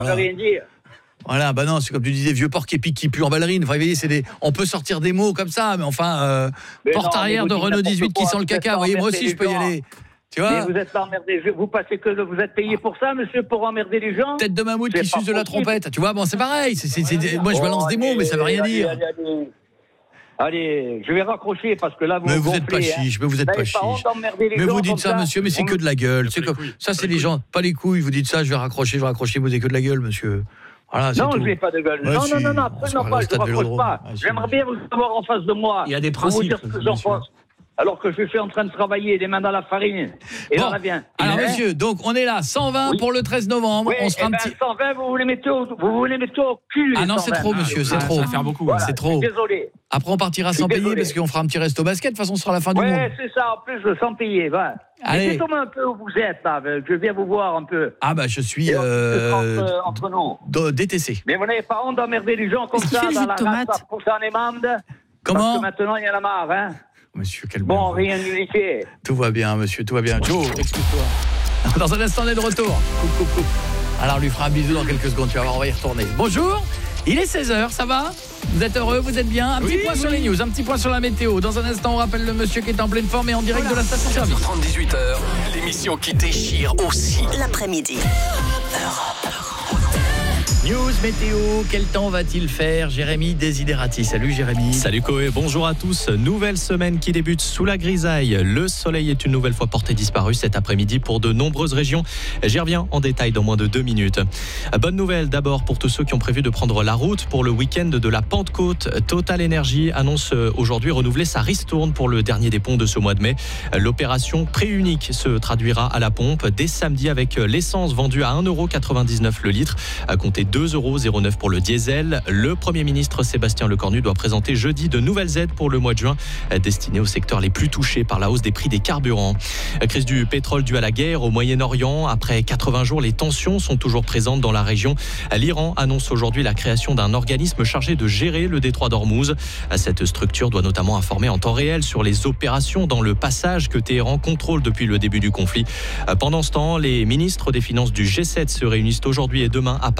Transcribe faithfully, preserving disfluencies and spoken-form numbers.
ne veut rien dire. Voilà, bah non, c'est comme tu disais, vieux porc qui pique qui pue en ballerine. Enfin, vous voyez, c'est des... on peut sortir des mots comme ça, mais enfin, euh, mais porte non, arrière de Renault dix-huit qui sent le caca. Vous voyez, moi aussi, je peux y aller. Tu vois, mais vous êtes pas emmerdé. Vous passez que vous êtes payé pour ça, monsieur, pour emmerder les gens. Tête de mammouth qui suce de la trompette. Tu vois, bon, c'est pareil. C'est, c'est, c'est... Moi, je balance des mots, mais ça veut rien dire. Allez, allez, allez, je vais raccrocher parce que là, vous. Mais vous êtes pas chiche, mais vous êtes pas chiche. Mais vous dites ça, monsieur, mais c'est que de la gueule. C'est comme ça, c'est les gens, pas les couilles. Vous dites ça, je vais raccrocher, je vais raccrocher. Vous avez que de la gueule, monsieur. Voilà, non, tout. je n'ai pas de gueule. Ouais, non, si. non, non, non, absolument pas, je ne raccroche pas. Ah, J'aimerais bien vous avoir en face de moi. Il y a des principes. Pour vous dire ce que j'en pense. Alors que je suis en train de travailler, les mains dans la farine. Et bon. là, on vient. Alors, hein? monsieur, donc on est là, cent vingt oui. pour le treize novembre. Oui, on se fera ben, un petit. cent vingt, vous voulez mettre au, vous voulez mettre au cul. Ah non, c'est trop, monsieur, c'est ah, trop. Ça va faire beaucoup. Voilà, c'est trop. Désolé. Après, on partira sans payer parce qu'on fera un petit resto basket. De toute façon, ce sera la fin ouais, du monde. Ouais, c'est ça, en plus, sans payer. Va. Allez. Dites-moi un peu où vous êtes, là. Je viens vous voir un peu. Ah, bah, je suis. Euh, entre, entre nous. D T C. Mais vous n'avez pas honte d'emmerder les gens comme ça dans la race pour ça, les membres. Comment? Parce que maintenant, il y en a marre, hein. Monsieur, quel bon, rien de vérifié. Tout va bien, monsieur, tout va bien. Joe, excuse-toi. Dans un instant, on est de retour. Coupe, coupe, coupe. Alors, on lui fera un bisou dans quelques secondes. Tu vas voir, on va y retourner. Bonjour, il est seize heures, ça va? Vous êtes heureux, vous êtes bien? Un petit oui, point oui. sur les news, un petit point sur la météo. Dans un instant, on rappelle le monsieur qui est en pleine forme et en direct voilà. de la station-service. seize heures trente, dix-huit heures, l'émission qui déchire aussi. L'après-midi. News météo, quel temps va-t-il faire? Jérémy Desiderati. Salut Jérémy. Salut Koé, bonjour à tous. Nouvelle semaine qui débute sous la grisaille. Le soleil est une nouvelle fois porté disparu cet après-midi pour de nombreuses régions. J'y reviens en détail dans moins de deux minutes. Bonne nouvelle d'abord pour tous ceux qui ont prévu de prendre la route pour le week-end de la Pentecôte. Total Energy annonce aujourd'hui renouveler sa ristourne pour le dernier des ponts de ce mois de mai. L'opération prix unique se traduira à la pompe dès samedi avec l'essence vendue à un euro quatre-vingt-dix-neuf le litre, à compter deux euros zéro neuf pour le diesel. Le Premier ministre Sébastien Lecornu doit présenter jeudi de nouvelles aides pour le mois de juin destinées aux secteurs les plus touchés par la hausse des prix des carburants. Crise du pétrole due à la guerre au Moyen-Orient. Après quatre-vingts jours, les tensions sont toujours présentes dans la région. L'Iran annonce aujourd'hui la création d'un organisme chargé de gérer le détroit d'Ormuz. Cette structure doit notamment informer en temps réel sur les opérations dans le passage que Téhéran contrôle depuis le début du conflit. Pendant ce temps, les ministres des Finances du G sept se réunissent aujourd'hui et demain à Paris